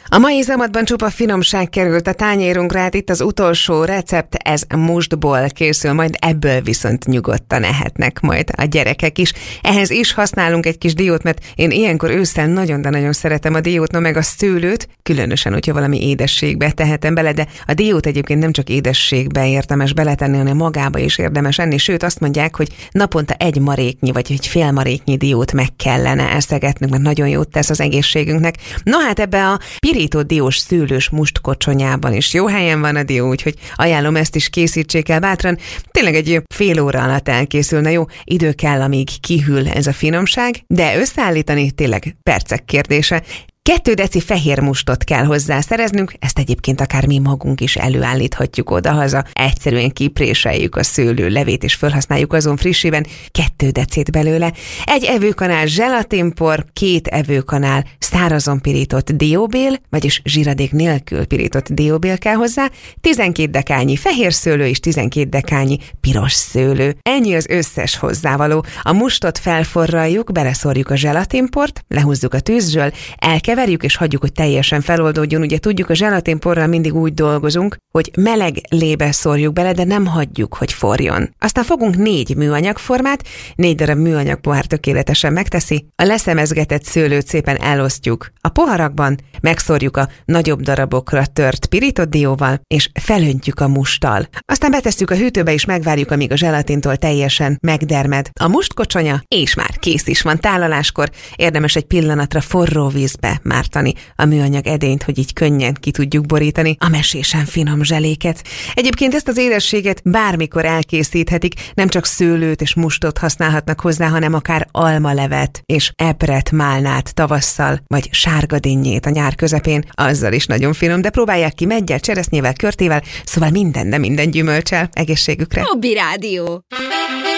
A mai zamatban csupa finomság került a tányérunkra, hát itt az utolsó recept, ez mustból készül, majd ebből viszont nyugodtan ehetnek majd a gyerekek is. Ehhez is használunk egy kis diót, mert én ilyenkor ősszel nagyon, de nagyon szeretem a diót, meg a szőlőt, különösen, hogyha valami édességbe tehetem bele, de a diót egyébként nem csak édességbe érdemes beletenni, hanem magába is érdemes enni, sőt azt mondják, hogy naponta egy maréknyi, vagy egy fél maréknyi diót meg kellene eszegetnünk, mert nagyon jót tesz az egészségünknek. No hát ebbe a pirított diós szőlős mustkocsonyában is jó helyen van a dió, úgyhogy ajánlom, ezt is készítsék el bátran. Tényleg egy fél óra alatt elkészül, na jó, idő kell, amíg kihűl ez a finomság, de összeállítani tényleg percek kérdése. 2 deci fehér mustot kell hozzá szereznünk, ezt egyébként akár mi magunk is előállíthatjuk odahaza. Egyszerűen kipréseljük a szőlő levét és felhasználjuk azon frissében, 2 decit belőle. 1 evőkanál zselatinpor, 2 evőkanál szárazon pirított dióbél, vagyis zsíradék nélkül pirított dióbél kell hozzá, 12 dekányi fehér szőlő és 12 dekányi piros szőlő. Ennyi az összes hozzávaló. A mustot felforraljuk, beleszórjuk a zselatinport, lehúzzuk a tűzről, elkeverjük és hagyjuk, hogy teljesen feloldódjon. Ugye tudjuk, a zselatinporral mindig úgy dolgozunk, hogy meleg lébe szórjuk bele, de nem hagyjuk, hogy forjon. Aztán fogunk 4 műanyagformát, 4 darab műanyag pohár tökéletesen megteszi, a leszemezgetett szőlőt szépen elosztjuk a poharakban, megszórjuk a nagyobb darabokra tört pirított dióval, és felöntjük a musttal. Aztán betesszük a hűtőbe és megvárjuk, amíg a zselatintól teljesen megdermed a mustkocsonya, és már kész is van. Tálaláskor érdemes egy pillanatra forró vízbe mártani a műanyag edényt, hogy így könnyen ki tudjuk borítani a mesésen finom zseléket. Egyébként ezt az édességet bármikor elkészíthetik, nem csak szőlőt és mustot használhatnak hozzá, hanem akár almalevet és epret málnát tavasszal, vagy sárgadinnyét a nyár közepén, azzal is nagyon finom, de próbálják ki meggyel, cseresznyével, körtével, szóval minden gyümölccsel egészségükre. Hobby Rádió.